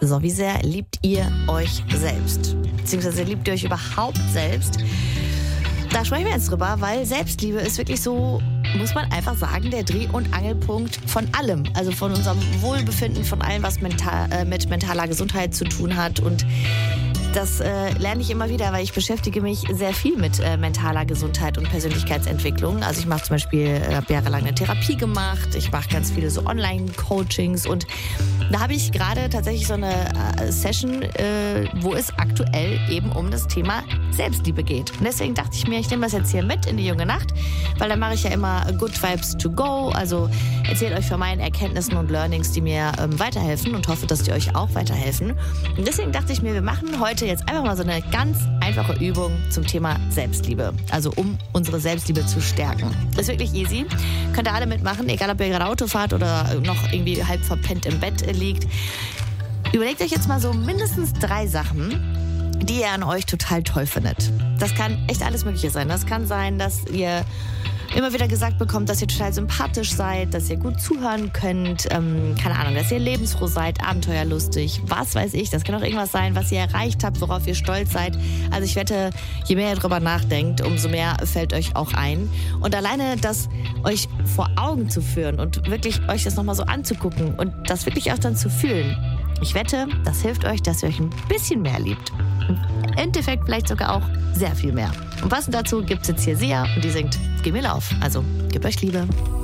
So, wie sehr liebt ihr euch selbst? Beziehungsweise liebt ihr euch überhaupt selbst? Da sprechen wir jetzt drüber, weil Selbstliebe ist wirklich so, muss man einfach sagen, der Dreh- und Angelpunkt von allem. Also von unserem Wohlbefinden, von allem, was mit mentaler Gesundheit zu tun hat. Und das lerne ich immer wieder, weil ich beschäftige mich sehr viel mit mentaler Gesundheit und Persönlichkeitsentwicklung. Also ich mache zum Beispiel, habe jahrelang eine Therapie gemacht, ich mache ganz viele so Online-Coachings und da habe ich gerade tatsächlich so eine Session, wo es aktuell eben um das Thema Selbstliebe geht. Und deswegen dachte ich mir, ich nehme das jetzt hier mit in die junge Nacht, weil dann mache ich ja immer Good Vibes to go, also erzähle euch von meinen Erkenntnissen und Learnings, die mir weiterhelfen und hoffe, dass die euch auch weiterhelfen. Und deswegen dachte ich mir, wir machen heute jetzt einfach mal so eine ganz einfache Übung zum Thema Selbstliebe. Also um unsere Selbstliebe zu stärken. Ist wirklich easy. Könnt ihr alle mitmachen, egal ob ihr gerade Auto fahrt oder noch irgendwie halb verpennt im Bett liegt. Überlegt euch jetzt mal so mindestens 3 Sachen, die ihr an euch total toll findet. Das kann echt alles Mögliche sein. Das kann sein, dass ihr immer wieder gesagt bekommt, dass ihr total sympathisch seid, dass ihr gut zuhören könnt, keine Ahnung, dass ihr lebensfroh seid, abenteuerlustig, was weiß ich. Das kann auch irgendwas sein, was ihr erreicht habt, worauf ihr stolz seid. Also ich wette, je mehr ihr drüber nachdenkt, umso mehr fällt euch auch ein. Und alleine das euch vor Augen zu führen und wirklich euch das nochmal so anzugucken und das wirklich auch dann zu fühlen, ich wette, das hilft euch, dass ihr euch ein bisschen mehr liebt. Im Endeffekt vielleicht sogar auch sehr viel mehr. Und passend dazu gibt es jetzt hier Sia und die singt Gib mir Lauf. Also, gib euch Liebe.